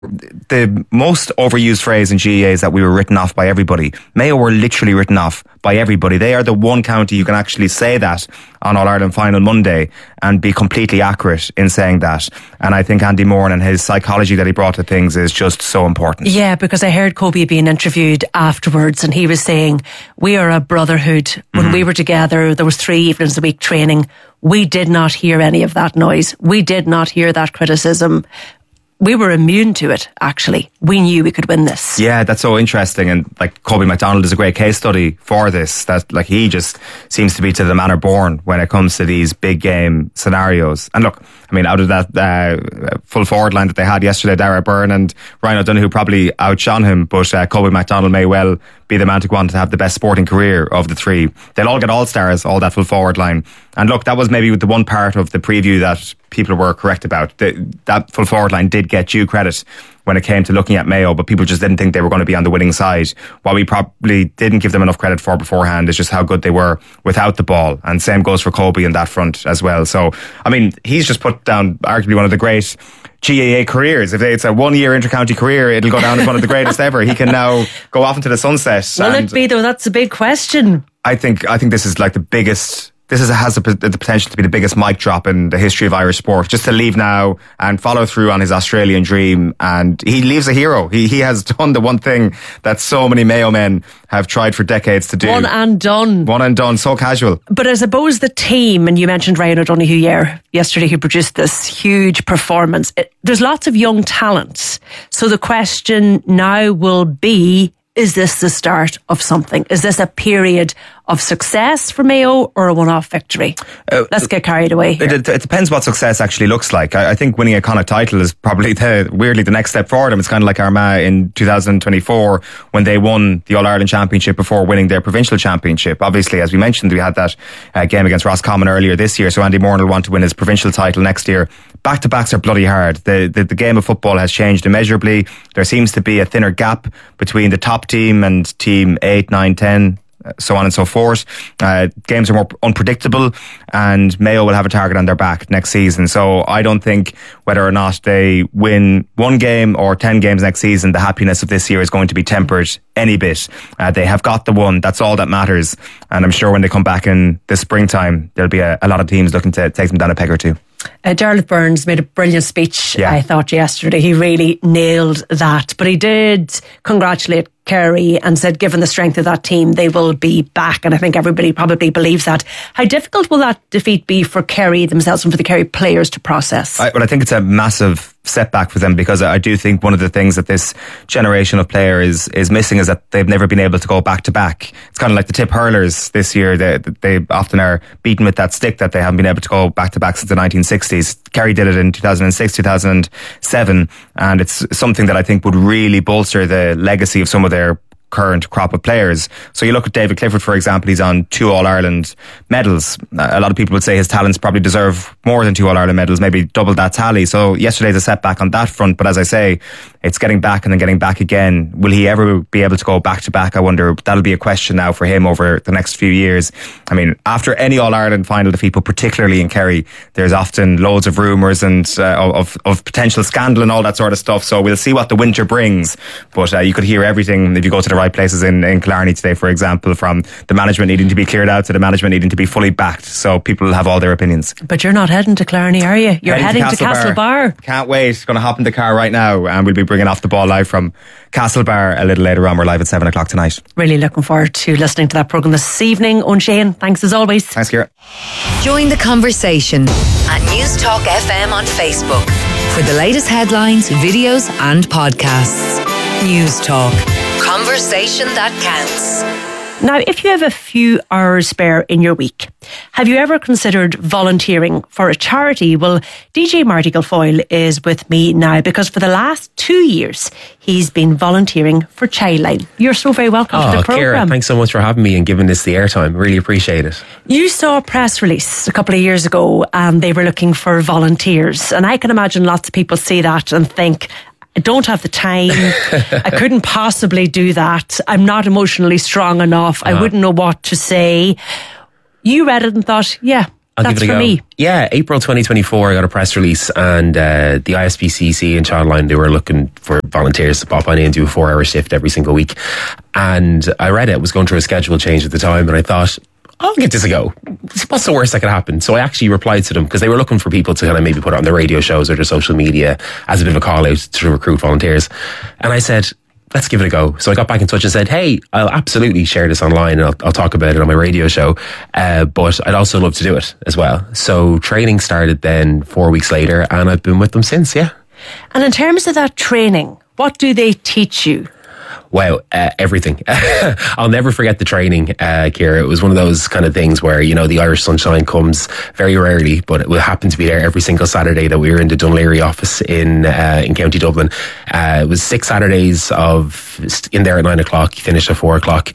the most overused phrase in GAA is that we were written off by everybody. Mayo were literally written off by everybody. They are the one county you can actually say that on All-Ireland Final Monday and be completely accurate in saying that. And I think Andy Moran and his psychology that he brought to things is just so important. Yeah, because I heard Kobe being interviewed afterwards and he was saying, we are a brotherhood. When we were together, there was 3 evenings a week training. We did not hear any of that noise. We did not hear that criticism. We were immune to it, actually. We knew we could win this. Yeah, that's so interesting. And like Kobe MacDonald is a great case study for this. That like he just seems to be to the manner born when it comes to these big game scenarios. And look, I mean, out of that full forward line that they had yesterday, Dara Byrne and Ryan O'Donoghue probably outshone him. But Kobe MacDonald may well be the man to go on to have the best sporting career of the three. They'll all get all-stars, all that full forward line. And look, that was maybe the one part of the preview that people were correct about. That full forward line did get due credit when it came to looking at Mayo, but people just didn't think they were going to be on the winning side. What we probably didn't give them enough credit for beforehand is just how good they were without the ball. And same goes for Kobe in that front as well. So, I mean, he's just put down arguably one of the great GAA careers. If it's a 1 year inter-county career, it'll go down as one of the greatest ever. He can now go off into the sunset. Will it be though? That's a big question. I think this is like the biggest. Has the potential to be the biggest mic drop in the history of Irish sport. Just to leave now and follow through on his Australian dream, and he leaves a hero. He has done the one thing that so many Mayo men have tried for decades to do. One and done. So casual. But I suppose the team, and you mentioned Ryan O'Donoghue yesterday, who produced this huge performance. There's lots of young talent. So the question now will be, is this the start of something? Is this a period of success for Mayo or a one-off victory? Let's get carried away here. It depends what success actually looks like. I think winning a Connacht title is probably weirdly the next step forward. It's kind of like Armagh in 2024 when they won the All-Ireland Championship before winning their provincial championship. Obviously, as we mentioned, we had that game against Roscommon earlier this year, so Andy Moran will want to win his provincial title next year. Back-to-backs are bloody hard. The game of football has changed immeasurably. There seems to be a thinner gap between the top team and team 8, 9, 10, so on and so forth. Games are more unpredictable, and Mayo will have a target on their back next season. So I don't think whether or not they win 1 game or 10 games next season, the happiness of this year is going to be tempered any bit. They have got the one. That's all that matters. And I'm sure when they come back in the springtime, there'll be a lot of teams looking to take them down a peg or two. Dermot Burns made a brilliant speech, I thought, yesterday. He really nailed that. But he did congratulate Kerry and said, given the strength of that team, they will be back. And I think everybody probably believes that. How difficult will that defeat be for Kerry themselves and for the Kerry players to process? I think it's a massive setback for them, because I do think one of the things that this generation of players is missing is that they've never been able to go back to back. It's kind of like the tip hurlers this year. They often are beaten with that stick that they haven't been able to go back to back since the 1960s. Kerry did it in 2006, 2007, and it's something that I think would really bolster the legacy of some of their current crop of players. So you look at David Clifford, for example, he's on 2 All-Ireland medals. A lot of people would say his talents probably deserve more than 2 All-Ireland medals, maybe double that tally. So yesterday's a setback on that front, but as I say, it's getting back and then getting back again. Will he ever be able to go back to back? I wonder. That'll be a question now for him over the next few years. I mean, after any All-Ireland final defeat, but particularly in Kerry, there's often loads of rumours and of potential scandal and all that sort of stuff. So we'll see what the winter brings. But you could hear everything if you go to the right places in Killarney today, for example, from the management needing to be cleared out to the management needing to be fully backed. So people will have all their opinions. But you're not heading to Killarney, are you? You're heading to Castlebar. Can't wait. Going to hop in the car right now, and we'll be bringing Off the Ball live from Castlebar a little later on. We're live at 7 o'clock tonight. Really looking forward to listening to that programme this evening. Owen Shane, thanks as always. Thanks, Ciara. Join the conversation at News Talk FM on Facebook for the latest headlines, videos and podcasts. News Talk. Conversation that counts. Now, if you have a few hours spare in your week, have you ever considered volunteering for a charity? Well, DJ Marty Guilfoyle is with me now because for the last 2 years, he's been volunteering for Childline. You're so very welcome to the programme. Ciara, thanks so much for having me and giving this the airtime. Really appreciate it. You saw a press release a couple of years ago and they were looking for volunteers. And I can imagine lots of people see that and think, I don't have the time. I couldn't possibly do that. I'm not emotionally strong enough. I wouldn't know what to say. You read it and thought, yeah, I'll That's give it a for go. me. Yeah, April 2024, I got a press release, and the ISPCC in Childline, they were looking for volunteers to pop on in and do a 4-hour shift every single week. And I read it, was going through a schedule change at the time, and I thought, I'll give this a go. What's the worst that could happen? So I actually replied to them because they were looking for people to kind of maybe put it on their radio shows or their social media as a bit of a call out to recruit volunteers. And I said, let's give it a go. So I got back in touch and said, hey, I'll absolutely share this online and I'll talk about it on my radio show. But I'd also love to do it as well. So training started then 4 weeks later, and I've been with them since, yeah. And in terms of that training, what do they teach you? Wow, everything. I'll never forget the training, Ciara. It was one of those kind of things where, you know, the Irish sunshine comes very rarely, but it will happen to be there every single Saturday that we were in the Dún Laoghaire office in County Dublin. It was 6 Saturdays in there at 9 o'clock, finish at 4 o'clock,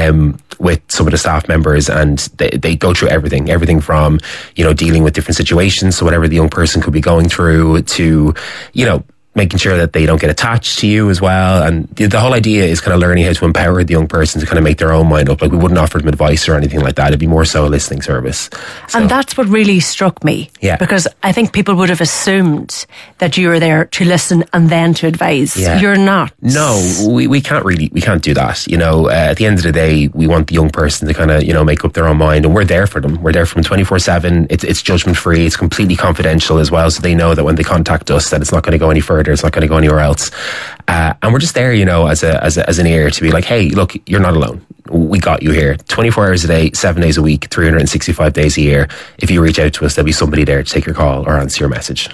with some of the staff members, and they go through everything from, you know, dealing with different situations, so whatever the young person could be going through, to, you know, making sure that they don't get attached to you as well. And the whole idea is kind of learning how to empower the young person to kind of make their own mind up. Like, we wouldn't offer them advice or anything like that. It'd be more so a listening service. So, and that's what really struck me. Yeah. Because I think people would have assumed that you were there to listen and then to advise. Yeah. You're not. No, we can't do that. You know, at the end of the day, we want the young person to kind of, you know, make up their own mind, and we're there for them. We're there for them 24/7. It's judgment free. It's completely confidential as well. So they know that when they contact us, that it's not going to go any further. It's not going to go anywhere else. And we're just there, you know, as an ear to be like, hey, look, you're not alone. We got you here 24 hours a day, 7 days a week, 365 days a year. If you reach out to us, there'll be somebody there to take your call or answer your message.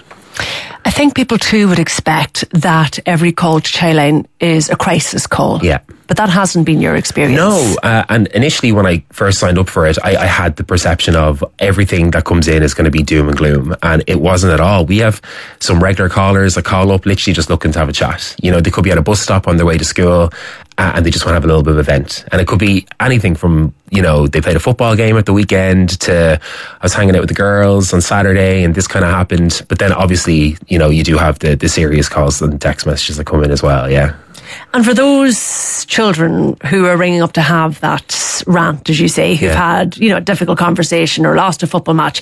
I think people too would expect that every call to Childline is a crisis call. Yeah. But that hasn't been your experience. No, and initially when I first signed up for it, I had the perception of everything that comes in is going to be doom and gloom, and it wasn't at all. We have some regular callers that call up literally just looking to have a chat. You know, they could be at a bus stop on their way to school, and they just want to have a little bit of event. And it could be anything from, you know, they played a football game at the weekend to I was hanging out with the girls on Saturday and this kind of happened. But then obviously, you know, you do have the serious calls and text messages that come in as well, yeah. And for those children who are ringing up to have that rant, as you say, who've had, you know, a difficult conversation or lost a football match,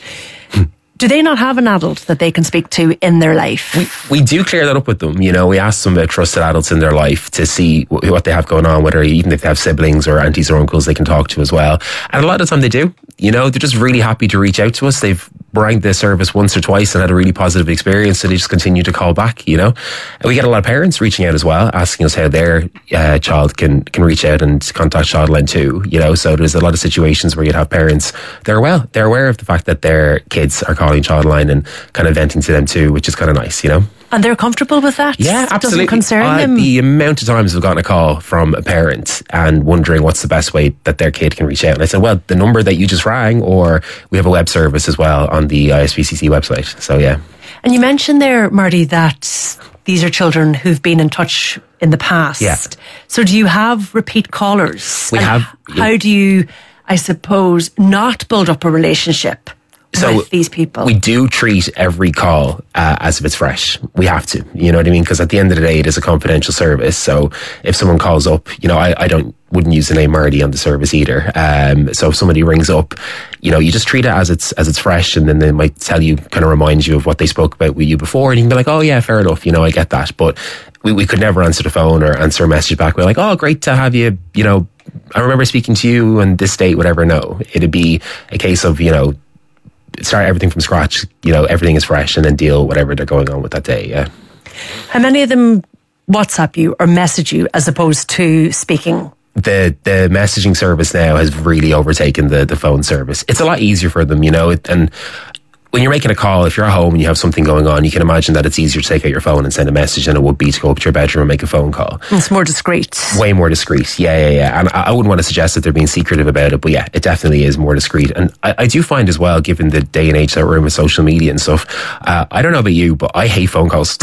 do they not have an adult that they can speak to in their life? We do clear that up with them. You know, we ask them about trusted adults in their life to see what they have going on, whether even if they have siblings or aunties or uncles they can talk to as well. And a lot of the time they do. You know, they're just really happy to reach out to us. They've rang the service once or twice and had a really positive experience, so they just continue to call back, you know. And we get a lot of parents reaching out as well, asking us how their child can reach out and contact Childline too, you know. So there's a lot of situations where you'd have parents, they're aware of the fact that their kids are calling Childline and kind of venting to them too, which is kind of nice, you know. And they're comfortable with that? Yeah, absolutely. Doesn't concern them? The amount of times I've gotten a call from a parent and wondering what's the best way that their kid can reach out. And I said, well, the number that you just rang, or we have a web service as well on the ISPCC website. So, yeah. And you mentioned there, Marty, that these are children who've been in touch in the past. Yeah. So do you have repeat callers? We have. How do you, I suppose, not build up a relationship with these people? We do treat every call as if it's fresh. We have to, you know what I mean? Because at the end of the day, it is a confidential service. So if someone calls up, you know, I wouldn't use the name Marty on the service either. So if somebody rings up, you know, you just treat it as it's fresh, and then they might tell you, kind of remind you of what they spoke about with you before, and you can be like, oh yeah, fair enough, you know, I get that. But we could never answer the phone or answer a message back. We're like, oh, great to have you, you know, I remember speaking to you on this date, whatever. No, it'd be a case of, you know, start everything from scratch, you know, everything is fresh, and then deal whatever they're going on with that day, yeah. How many of them WhatsApp you or message you as opposed to speaking? The messaging service now has really overtaken the phone service. It's a lot easier for them, you know, and when you're making a call, if you're at home and you have something going on, you can imagine that it's easier to take out your phone and send a message than it would be to go up to your bedroom and make a phone call. It's more discreet. Way more discreet. Yeah. And I wouldn't want to suggest that they're being secretive about it, but yeah, it definitely is more discreet. And I do find as well, given the day and age that we're in with social media and stuff, I don't know about you, but I hate phone calls.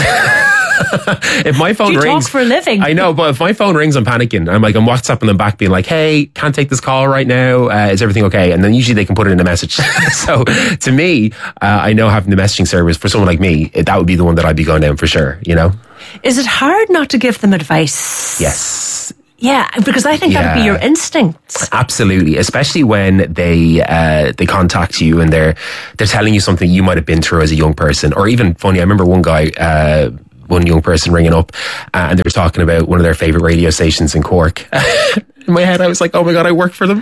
If my phone rings, talk for a living. I know, but if my phone rings, I'm panicking. I'm WhatsApping them back, being like, "Hey, can't take this call right now. Is everything okay?" And then usually they can put it in a message. So to me, I know having the messaging service for someone like me, that would be the one that I'd be going down for sure. You know, is it hard not to give them advice? Yes. Yeah, because I think that'd be your instinct. Absolutely, especially when they contact you and they're telling you something you might have been through as a young person, or even funny. I remember one guy. One young person ringing up and they were talking about one of their favourite radio stations in Cork. In my head I was like, oh my God, I work for them.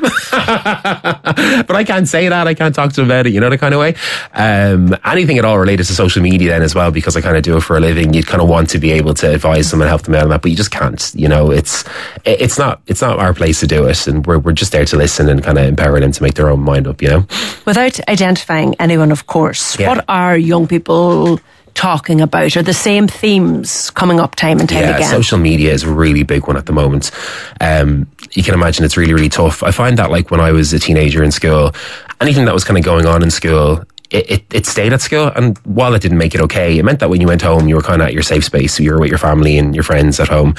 But I can't say that. I can't talk to them about it, you know, the kind of way. Anything at all related to social media then as well, because I kind of do it for a living. You'd kind of want to be able to advise them and help them out on that, but you just can't, you know. It's not our place to do it, and we're just there to listen and kind of empower them to make their own mind up, you know. Without identifying anyone, of course, what are young people talking about? Are the same themes coming up time and time again? Social media is a really big one at the moment. You can imagine it's really, really tough. I find that like when I was a teenager in school, anything that was kind of going on in school, it stayed at school, and while it didn't make it okay, it meant that when you went home you were kind of at your safe space, so you were with your family and your friends at home.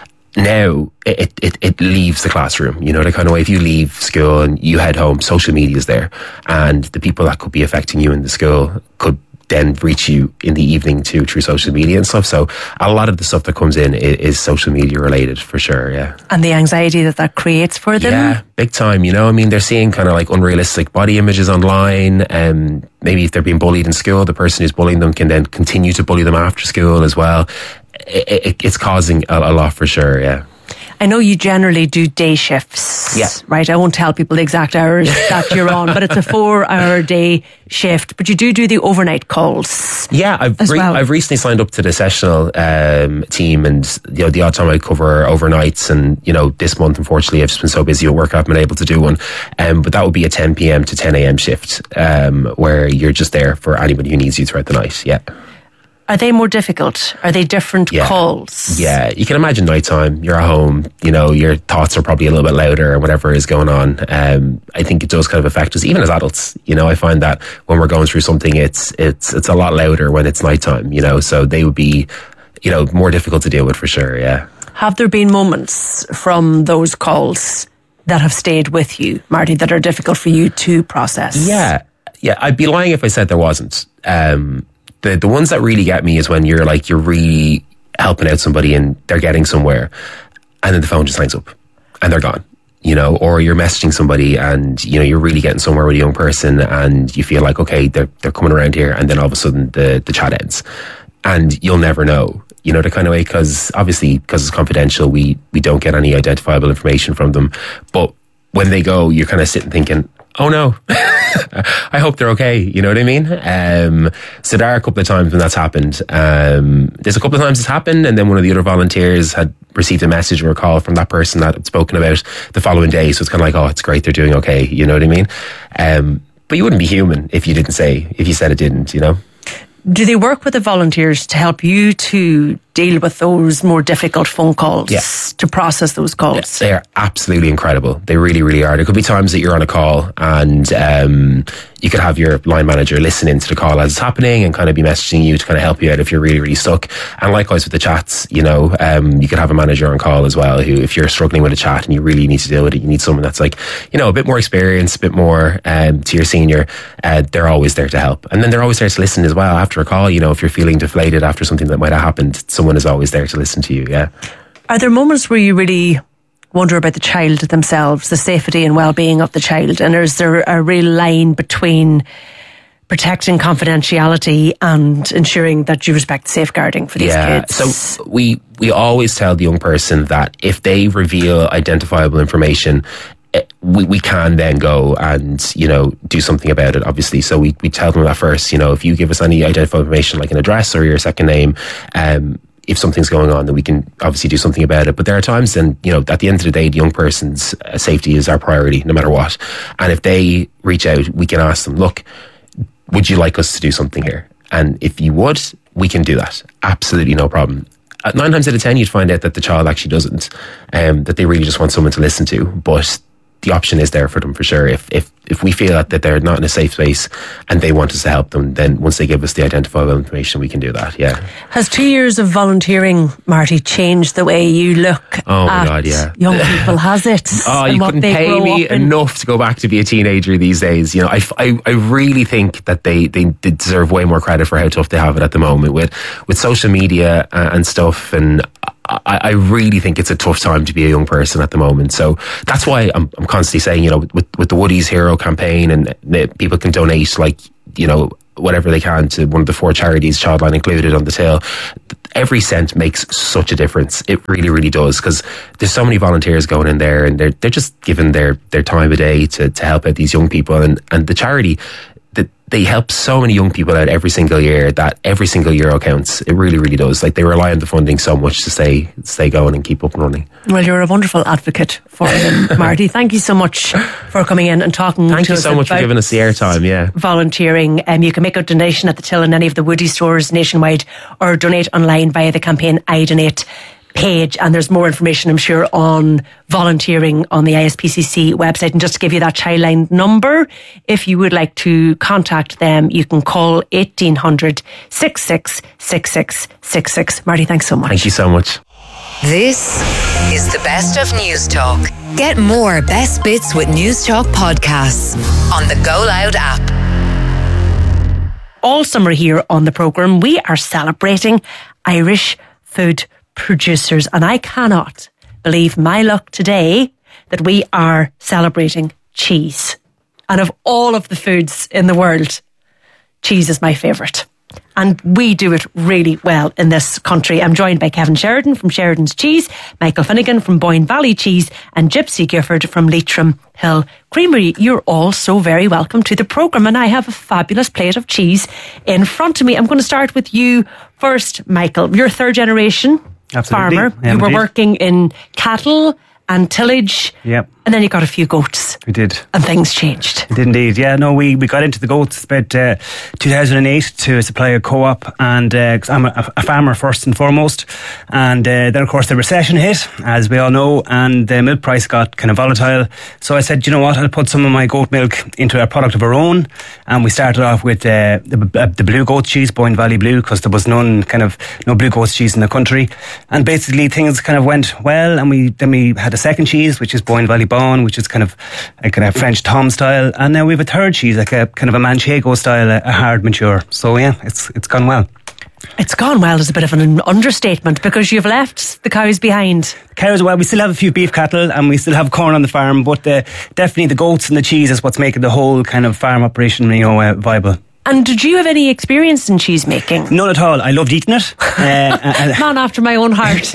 Now it leaves the classroom, you know, the kind of way. If you leave school and you head home, social media is there, and the people that could be affecting you in the school could then reach you in the evening too through social media and stuff. So a lot of the stuff that comes in is social media related for sure, yeah. And the anxiety that creates for them? Yeah, big time, you know. I mean, they're seeing kind of like unrealistic body images online, and maybe if they're being bullied in school, the person who's bullying them can then continue to bully them after school as well. It's causing a lot for sure, yeah. I know you generally do day shifts, right? I won't tell people the exact hours that you're on, but it's a 4-hour day shift. But you do the overnight calls. Yeah, I've recently signed up to the sessional team, and you know, the odd time I cover overnights, and you know, this month unfortunately I've just been so busy at work I haven't been able to do one. But that would be a 10 p.m. to 10 a.m. shift, where you're just there for anybody who needs you throughout the night. Yeah. Are they more difficult? Are they different calls? Yeah, you can imagine nighttime, you're at home, you know, your thoughts are probably a little bit louder or whatever is going on. I think it does kind of affect us, even as adults. You know, I find that when we're going through something, it's a lot louder when it's nighttime, you know, so they would be, you know, more difficult to deal with for sure, yeah. Have there been moments from those calls that have stayed with you, Marty, that are difficult for you to process? Yeah, I'd be lying if I said there wasn't. The ones that really get me is when you're really helping out somebody and they're getting somewhere, and then the phone just hangs up and they're gone, you know, or you're messaging somebody and, you know, you're really getting somewhere with a young person and you feel like, okay, they're coming around here, and then all of a sudden the chat ends and you'll never know, you know, the kind of way, because obviously, because it's confidential, we don't get any identifiable information from them. But when they go, you're kind of sitting thinking, oh no, I hope they're okay. You know what I mean? So there are a couple of times when that's happened. There's a couple of times it's happened, and then one of the other volunteers had received a message or a call from that person that had spoken about the following day. So it's kind of like, oh, it's great, they're doing okay. You know what I mean? But you wouldn't be human if you said it didn't, you know? Do they work with the volunteers to help you to deal with those more difficult phone calls, to process those calls? They are absolutely incredible. They really, really are. There could be times that you're on a call and you could have your line manager listening to the call as it's happening and kind of be messaging you to kind of help you out if you're really, really stuck. And likewise with the chats, you know, you could have a manager on call as well who, if you're struggling with a chat and you really need to deal with it, you need someone that's like, you know, a bit more experienced, a bit more to your senior. They're always there to help. And then they're always there to listen as well after a call. You know, if you're feeling deflated after something that might have happened, someone is always there to listen to you, yeah. Are there moments where you really wonder about the child themselves, the safety and well-being of the child? And is there a real line between protecting confidentiality and ensuring that you respect safeguarding for these kids? So we always tell the young person that if they reveal identifiable information, we can then go and, you know, do something about it, obviously. So we tell them that first, you know, if you give us any identifiable information like an address or your second name, if something's going on, then we can obviously do something about it. But there are times then, you know, at the end of the day, the young person's safety is our priority, no matter what. And if they reach out, we can ask them, look, would you like us to do something here? And if you would, we can do that. Absolutely no problem. 9 times out of 10, you'd find out that the child actually doesn't, that they really just want someone to listen to. But the option is there for them for sure. If we feel that they're not in a safe space and they want us to help them, then once they give us the identifiable information, we can do that, yeah. Has 2 years of volunteering, Marty, changed the way you look at young people? Has it? Oh, you couldn't pay me enough to go back to be a teenager these days. You know, I really think that they deserve way more credit for how tough they have it at the moment with social media and stuff. And I really think it's a tough time to be a young person at the moment. So that's why I'm constantly saying, you know, with the Woody's Hero campaign, and people can donate, like, you know, whatever they can to one of the 4 charities, Childline included, on the tail. Every cent makes such a difference. It really, really does, because there's so many volunteers going in there, and they're just giving their time of day to help out these young people, and the charity, they help so many young people out every single year that every single euro counts. It really, really does. Like, they rely on the funding so much to stay going and keep up and running. Well, you're a wonderful advocate for them, Marty. Thank you so much for coming in and talking to us. Thank you so much for giving us the airtime, yeah. Volunteering. You can make a donation at the till in any of the Woody stores nationwide, or donate online via the campaign iDonate page, and there's more information, I'm sure, on volunteering on the ISPCC website. And just to give you that Childline number, if you would like to contact them, you can call 1800 66 66 66. Marty, thanks so much. Thank you so much. This is the best of News Talk. Get more best bits with News Talk podcasts on the Go Loud app. All summer here on the programme, we are celebrating Irish food producers, and I cannot believe my luck today that we are celebrating cheese. And of all of the foods in the world, cheese is my favourite. And we do it really well in this country. I'm joined by Kevin Sheridan from Sheridan's Cheese, Michael Finnegan from Boyne Valley Cheese, and Gypsy Gifford from Leitrim Hill Creamery. You're all so very welcome to the programme, and I have a fabulous plate of cheese in front of me. I'm going to start with you first, Michael. You're a third generation farmer. You were working in cattle and tillage. Yep. And then you got a few goats. We did. And things changed. We did indeed. Yeah, no, we got into the goats about 2008 to supply a co-op, and cause I'm a farmer first and foremost. And then, of course, the recession hit, as we all know, and the milk price got kind of volatile. So I said, you know what, I'll put some of my goat milk into a product of our own. And we started off with the blue goat cheese, Boyne Valley Blue, because there was no blue goat cheese in the country. And basically things kind of went well, and then we had a second cheese, which is Boyne Valley Bon, which is kind of French Tom style, and now we have a third cheese, like a kind of a Manchego style, a hard mature. So yeah, it's gone well. It's gone well is a bit of an understatement, because you've left the cows behind. Cows, well, we still have a few beef cattle and we still have corn on the farm, but definitely the goats and the cheese is what's making the whole kind of farm operation, viable. And did you have any experience in cheese making? None at all. I loved eating it. Man after my own heart.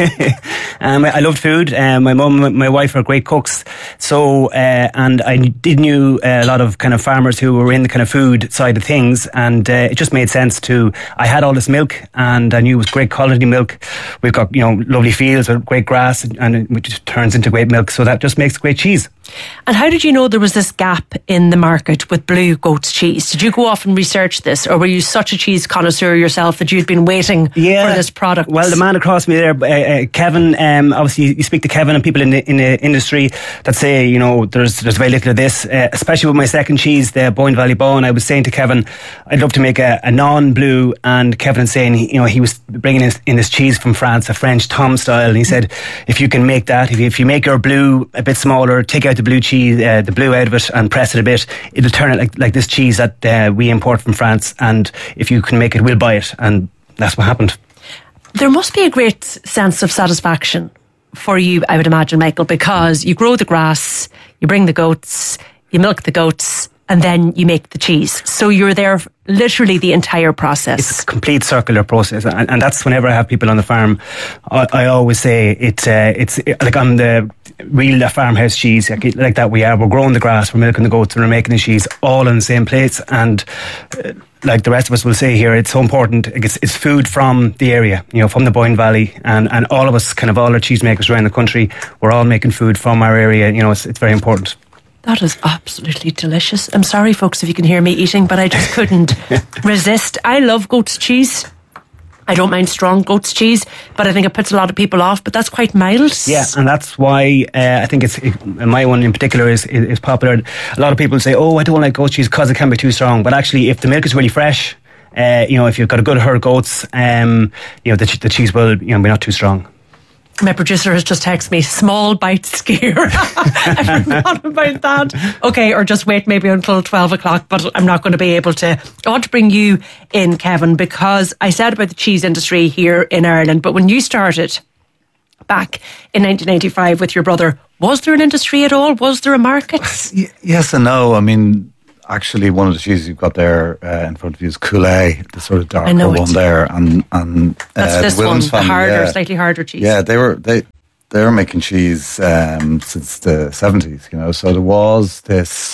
I loved food. My mum and my wife are great cooks. So, and I knew a lot of kind of farmers who were in the kind of food side of things, and it just made sense I had all this milk, and I knew it was great quality milk. We've got, lovely fields with great grass, and which turns into great milk. So that just makes great cheese. And how did you know there was this gap in the market with blue goat's cheese? Did you go off and research this, or were you such a cheese connoisseur yourself that you'd been waiting for this product? Well, the man across me there, Kevin, obviously you speak to Kevin and people in the industry that say, there's very little of this, especially with my second cheese, the Boyne Valley Bon. I was saying to Kevin, I'd love to make a non-blue, and Kevin was saying, he was bringing in this cheese from France, a French Tom style, and he said, if you can make that, if you make your blue a bit smaller, take out the blue cheese, the blue out of it, and press it a bit, it'll turn it like this cheese that we import from France, and if you can make it, we'll buy it. And that's what happened. There must be a great sense of satisfaction for you, I would imagine, Michael, because you grow the grass, you bring the goats, you milk the goats, and then you make the cheese. So you're there literally the entire process. It's a complete circular process, and that's whenever I have people on the farm, I always say it's like on the real farmhouse cheese, like that we're growing the grass, we're milking the goats, and we're making the cheese all in the same place. And like the rest of us will say here, it's so important. It's food from the area, from the Boyne Valley, and all of us, kind of all our cheesemakers around the country, we're all making food from our area. It's very important. That is absolutely delicious. I'm sorry, folks, if you can hear me eating, but I just couldn't resist. I love goat's cheese. I don't mind strong goat's cheese, but I think it puts a lot of people off, but that's quite mild. Yeah, and that's why I think my one in particular is popular. A lot of people say, I don't like goat's cheese because it can be too strong. But actually, if the milk is really fresh, if you've got a good herd of goats, the cheese will be not too strong. My producer has just texted me, small bite scare. I forgot about that. Okay, or just wait maybe until 12 o'clock, but I'm not going to be able to. I want to bring you in, Kevin, because I said about the cheese industry here in Ireland, but when you started, back in 1985 with your brother. Was there an industry at all? Was there a market? Yes and no. I mean, actually, one of the cheeses you've got there in front of you is Coulee, the sort of darker one there, and that's this the Willems one, family, the harder, slightly harder cheese. Yeah, they were making cheese since the 70s. You know, so there was this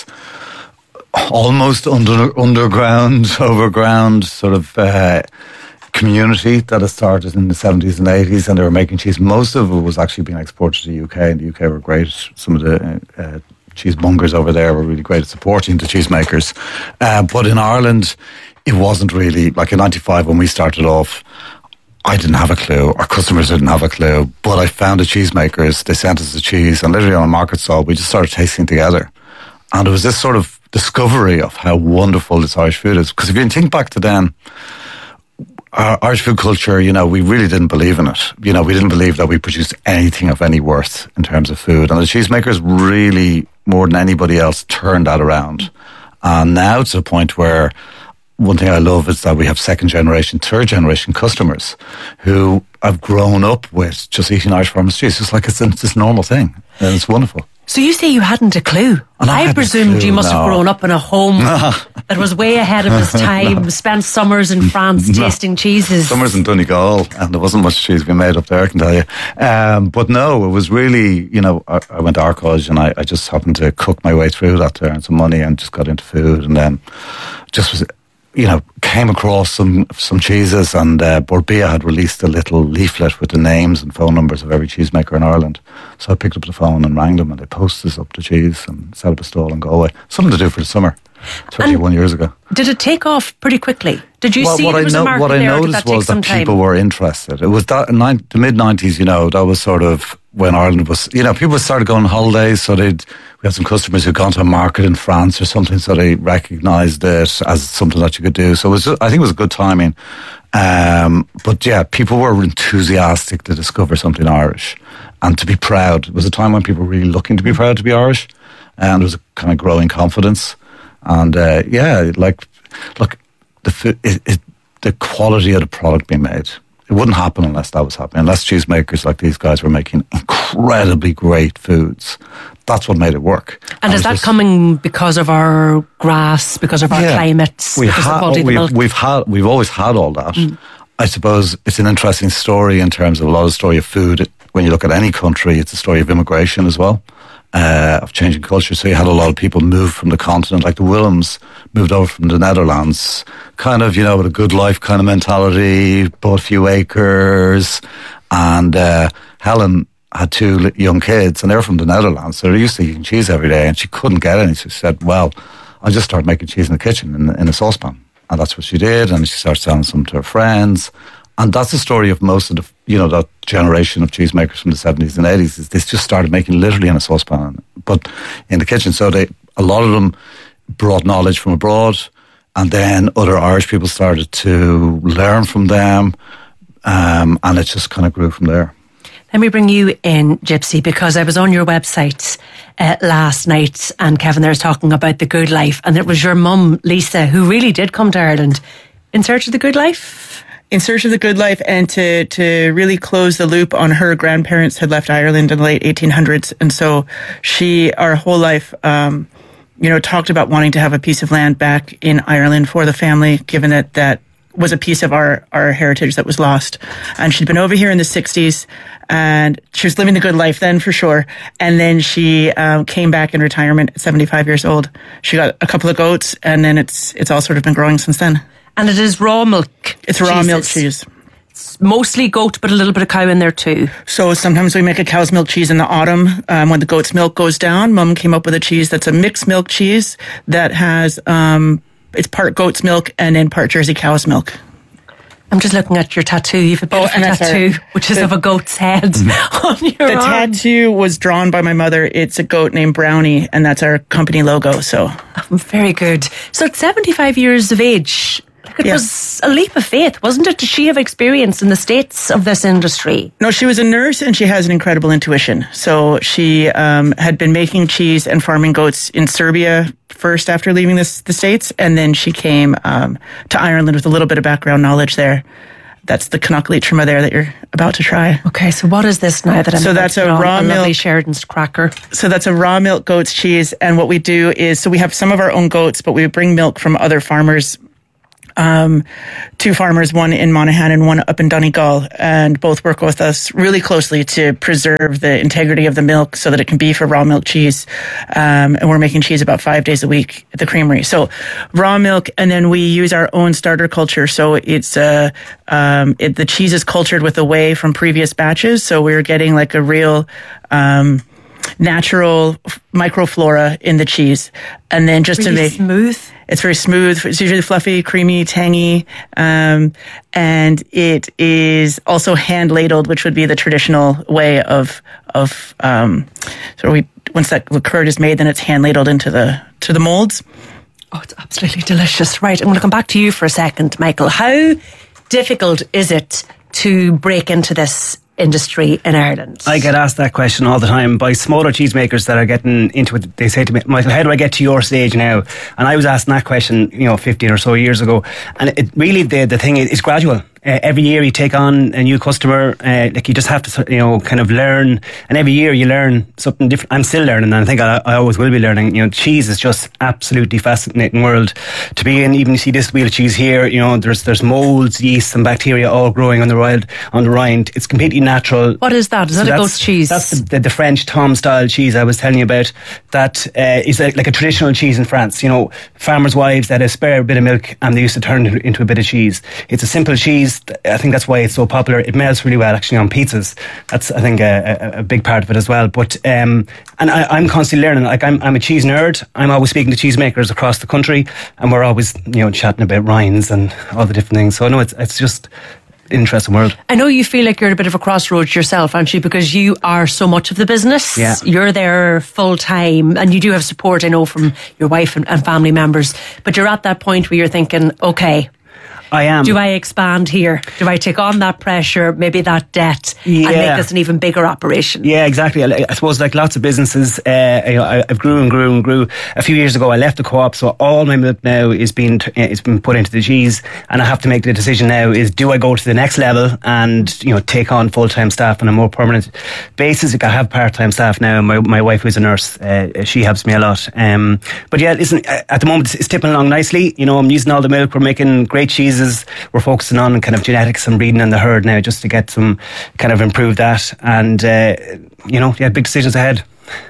almost underground, overground sort of community that had started in the 70s and 80s, and they were making cheese. Most of it was actually being exported to the UK, and the UK were great. Some of the cheesemongers over there were really great at supporting the cheesemakers. But in Ireland, it wasn't really, like in 95 when we started off, I didn't have a clue. Our customers didn't have a clue. But I found the cheesemakers, they sent us the cheese, and literally on a market stall, we just started tasting together. And it was this sort of discovery of how wonderful this Irish food is. Because if you think back to then, our Irish food culture, you know, we really didn't believe in it. You know, we didn't believe that we produced anything of any worth in terms of food. And the cheesemakers really, more than anybody else, turned that around. And now it's a point where one thing I love is that we have second generation, third generation customers who have grown up with just eating Irish farmers cheese. It's like it's this normal thing. And it's wonderful. So you say you hadn't a clue. I presumed you must have grown up in a home that was way ahead of his time, spent summers in France tasting cheeses. Summers in Donegal, and there wasn't much cheese being made up there, I can tell you. But no, it was really, you know, I went to Arcage and I just happened to cook my way through that to earn some money and just got into food, and then just was, you know, came across some cheeses, and Borbia had released a little leaflet with the names and phone numbers of every cheesemaker in Ireland. So I picked up the phone and rang them, and they posted us up the cheese and set up a stall in Galway. Something to do for the summer, 21 years ago. Did it take off pretty quickly? Did you see there was a market what I there? noticed was that people were interested. It was that in the mid-90s, you know, that was sort of when Ireland was, you know, people started going on holidays, so we had some customers who'd gone to a market in France or something, so they recognised it as something that you could do. So I think it was good timing. But yeah, people were enthusiastic to discover something Irish and to be proud. It was a time when people were really looking to be proud to be Irish, and there was a kind of growing confidence. And yeah, like, look, the quality of the product being made, it wouldn't happen unless that was happening. Unless cheesemakers like these guys were making incredibly great foods. That's what made it work. And is that coming because of our grass, because of our climate? We've always had all that. I suppose it's an interesting story in terms of a lot of story of food. When you look at any country, it's a story of immigration as well. Of changing culture. So you had a lot of people move from the continent, like the Willems moved over from the Netherlands, kind of, you know, with a good life kind of mentality, bought a few acres, and Helen had two young kids, and they're from the Netherlands, so they're used to eating cheese every day, and she couldn't get any. So she said, well, I'll just start making cheese in the kitchen in a saucepan. And that's what she did, and she started selling some to her friends. And that's the story of most of the, you know, that generation of cheesemakers from the 70s and 80s. Is they just started making literally in a saucepan, but in the kitchen. So a lot of them brought knowledge from abroad, and then other Irish people started to learn from them, and it just kind of grew from there. Let me bring you in, Gypsy, because I was on your website last night, and Kevin there was talking about the good life, and it was your mum, Lisa, who really did come to Ireland in search of the good life. In search of the good life, and to really close the loop on her grandparents had left Ireland in the late 1800s. And so she, our whole life, you know, talked about wanting to have a piece of land back in Ireland for the family, given that was a piece of our heritage that was lost. And she'd been over here in the 60s, and she was living the good life then for sure. And then she came back in retirement at 75 years old. She got a couple of goats, and then it's all sort of been growing since then. And it is raw milk. It's raw milk cheese. It's mostly goat, but a little bit of cow in there too. So sometimes we make a cow's milk cheese in the autumn when the goat's milk goes down. Mum came up with a cheese that's a mixed milk cheese that has it's part goat's milk and then part Jersey cow's milk. I'm just looking at your tattoo. You have a beautiful tattoo, which is of a goat's head on your arm. The tattoo was drawn by my mother. It's a goat named Brownie, and that's our company logo. So very good. So at 75 years of age, it was a leap of faith, wasn't it? Does she have experience in the States of this industry? No, she was a nurse, and she has an incredible intuition. So she had been making cheese and farming goats in Serbia first after leaving the States, and then she came to Ireland with a little bit of background knowledge there. that's the Knockleitrimmer there that you're about to try. Okay, so what is this now that I'm So that's a raw milk. Lovely Sheridan's cracker. So that's a raw milk goat's cheese. And what we do is, so we have some of our own goats, but we bring milk from other farmers. 2 farmers, one in Monaghan and one up in Donegal, and both work with us really closely to preserve the integrity of the milk so that it can be for raw milk cheese. And we're making cheese about 5 days a week at the creamery. So raw milk, and then we use our own starter culture. So it's the cheese is cultured with the whey from previous batches. So we're getting like a real natural microflora in the cheese, and then just really to make smooth. It's very smooth. It's usually fluffy, creamy, tangy, and it is also hand ladled, which would be the traditional way of once that curd is made, then it's hand ladled into the molds. Oh, it's absolutely delicious. Right, I'm going to come back to you for a second, Michael. How difficult is it to break into this industry in Ireland? I get asked that question all the time by smaller cheesemakers that are getting into it. They say to me, Michael, how do I get to your stage now? And I was asking that question, 15 or so years ago. And it really, the thing is gradual. Every year you take on a new customer, you just have to, kind of learn. And every year you learn something different. I'm still learning, and I think I always will be learning. Cheese is just absolutely fascinating world to be in. Even you see this wheel of cheese here, there's molds, yeast and bacteria all growing on the rind. It's completely natural. What is that? Is that a goat's cheese? That's the French Tom style cheese I was telling you about. That is like a traditional cheese in France. Farmers' wives that had a spare bit of milk and they used to turn it into a bit of cheese. It's a simple cheese. I think that's why it's so popular. It melts really well actually on pizzas. That's, I think, a big part of it as well. But and I'm constantly learning. Like I'm a cheese nerd. I'm always speaking to cheesemakers across the country, and we're always chatting about rinds and all the different things. So no, it's just interesting world. I know you feel like you're at a bit of a crossroads yourself, aren't you? Because you are so much of the business. Yeah. You're there full time, and you do have support, I know, from your wife and family members. But you're at that point where you're thinking, okay, I am. do I expand here? Do I take on that pressure, maybe that debt, and make this an even bigger operation? Yeah, exactly. I suppose like lots of businesses, I've grew and grew and grew. A few years ago, I left the co-op, so all my milk now is being put into the cheese, and I have to make the decision now: is do I go to the next level and take on full-time staff on a more permanent basis? Like I have part-time staff now. My wife, who's a nurse, she helps me a lot. But yeah, listen, at the moment it's tipping along nicely. I'm using all the milk. We're making great cheese. We're focusing on kind of genetics and breeding in the herd now, just to get some kind of improve that, and big decisions ahead.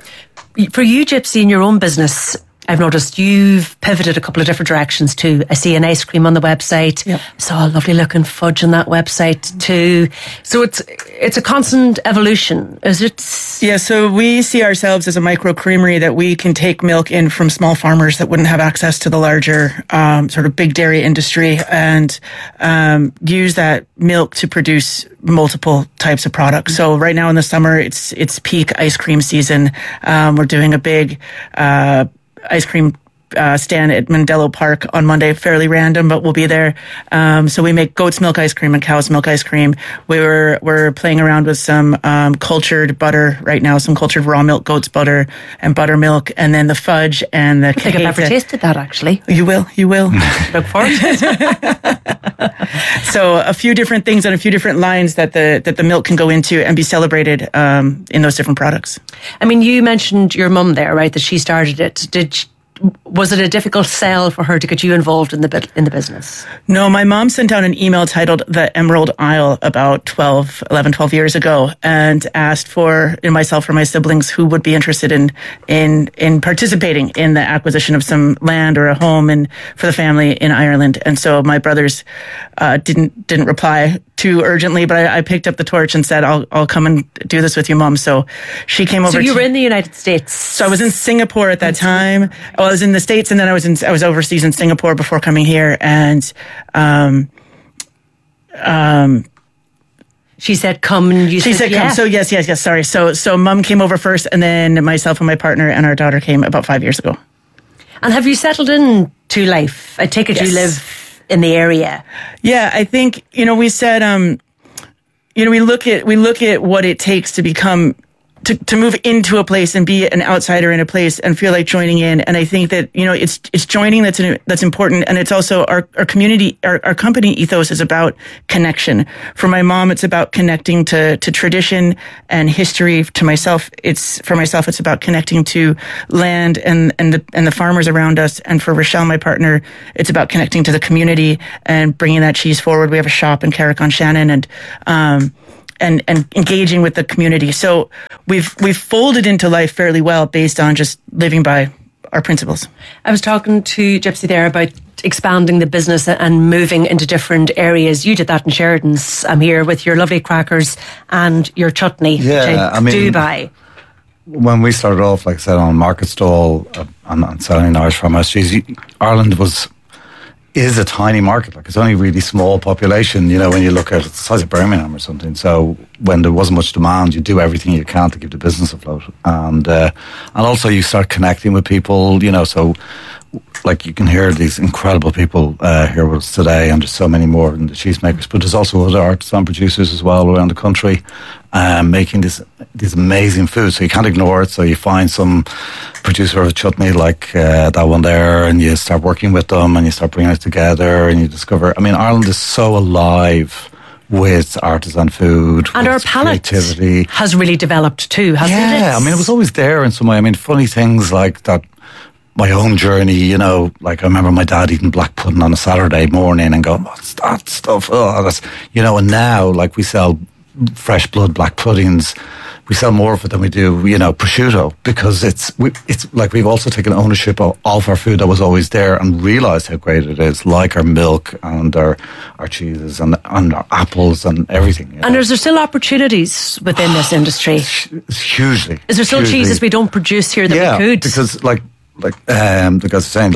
For you, Gypsy, in your own business, I've noticed you've pivoted a couple of different directions too. I see an ice cream on the website. Yep. I saw a lovely looking fudge on that website too. So it's a constant evolution, is it? Yeah, so we see ourselves as a micro creamery that we can take milk in from small farmers that wouldn't have access to the larger sort of big dairy industry, and use that milk to produce multiple types of products. So right now in the summer, it's peak ice cream season. We're doing a big ice cream stand at Mandello Park on Monday, fairly random, but we'll be there. So we make goat's milk ice cream and cow's milk ice cream. We're playing around with some cultured butter right now, some cultured raw milk goat's butter and buttermilk, and then the fudge and the I think I've never tasted that actually. You will. Look forward to it. So a few different things on a few different lines that the milk can go into and be celebrated in those different products. I mean, you mentioned your mum there, right? That she started it. Was it a difficult sell for her to get you involved in the business? No, my mom sent out an email titled The Emerald Isle about 11, 12 years ago, and asked for myself or my siblings who would be interested in participating in the acquisition of some land or a home for the family in Ireland. And so my brothers didn't reply too urgently, but I picked up the torch and said, I'll come and do this with you, Mom. So she came over. So you were in the United States. So I was in Singapore at that time. Well, I was in the States, and then I was overseas in Singapore before coming here. And she said, "Come," and you said, "Come." So yes. Sorry. So Mum came over first, and then myself and my partner and our daughter came about 5 years ago. And have you settled into life? I take it you live in the area. Yeah, I think we said we look at what it takes to to move into a place and be an outsider in a place and feel like joining in. And I think that, it's joining that's important. And it's also our community, our company ethos is about connection. For my mom, it's about connecting to tradition and history. For myself, it's about connecting to land and the farmers around us. And for Rochelle, my partner, it's about connecting to the community and bringing that cheese forward. We have a shop in Carrick-on-Shannon and engaging with the community. So we've folded into life fairly well based on just living by our principles. I was talking to Gypsy there about expanding the business and moving into different areas. You did that in Sheridan's. I'm here with your lovely crackers and your chutney, which I do buy. When we started off, like I said, on market stall and selling Irish farmhouse cheese, Ireland is a tiny market. Like, it's only a really small population, when you look at it, it's the size of Birmingham or something. So when there wasn't much demand, you do everything you can to keep the business afloat. And also you start connecting with people, so like you can hear these incredible people here with us today, and there's so many more than the cheesemakers, but there's also other artisan producers as well around the country making these amazing foods. So you can't ignore it. So you find some producer of a chutney like that one there, and you start working with them and you start bringing it together, and you discover, Ireland is so alive with artisan food, and our palate has really developed too, hasn't it? Yeah, it was always there in some way. Funny things like that. My own journey, like I remember my dad eating black pudding on a Saturday morning and going, "What's that stuff?" Oh, that's, and now, like, we sell fresh blood black puddings. We sell more of it than we do, prosciutto, because it's like we've also taken ownership of our food that was always there and realised how great it is, like our milk and our cheeses and our apples and everything. And is there still opportunities within this industry? Hugely. Is there still cheeses we don't produce here that we could? Because like the guys are saying,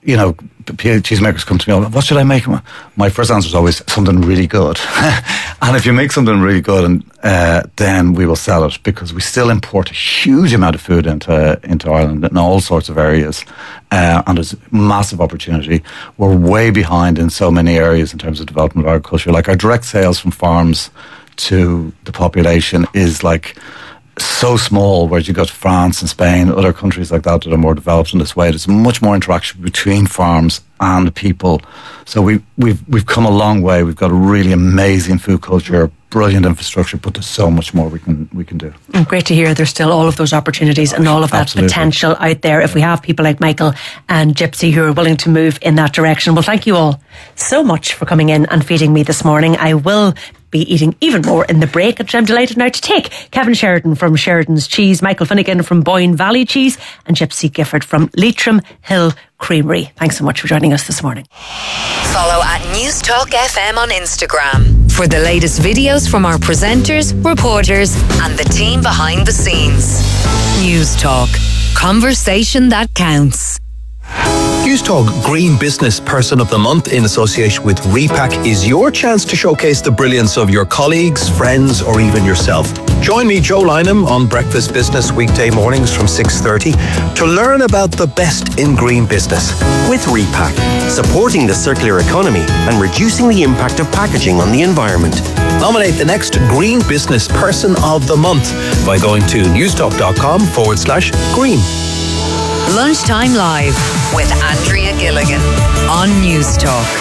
cheesemakers come to me, what should I make? My first answer is always something really good. And if you make something really good, and then we will sell it, because we still import a huge amount of food into Ireland in all sorts of areas. And there's massive opportunity. We're way behind in so many areas in terms of development of agriculture. Like, our direct sales from farms to the population is like so small, whereas you go to France and Spain, other countries like that are more developed in this way. There's much more interaction between farms and people. So we've come a long way. We've got a really amazing food culture, brilliant infrastructure, but there's so much more we can do. Great to hear there's still all of those opportunities and all of that potential out there if we have people like Michael and Gypsy who are willing to move in that direction. Well, thank you all so much for coming in and feeding me this morning. I will be eating even more in the break, which I'm delighted now to take. Kevin Sheridan from Sheridan's Cheese, Michael Finnegan from Boyne Valley Cheese, and Gypsy Gifford from Leitrim Hill Creamery. Thanks so much for joining us this morning. Follow at News Talk FM on Instagram for the latest videos from our presenters, reporters, and the team behind the scenes. News Talk, conversation that counts. News Talk Green Business Person of the Month in association with Repack is your chance to showcase the brilliance of your colleagues, friends, or even yourself. Join me, Joe Lynham, on Breakfast Business weekday mornings from 6:30 to learn about the best in green business. With Repack, supporting the circular economy and reducing the impact of packaging on the environment. Nominate the next Green Business Person of the Month by going to newstalk.com/green. Lunchtime Live with Andrea Gilligan on News Talk.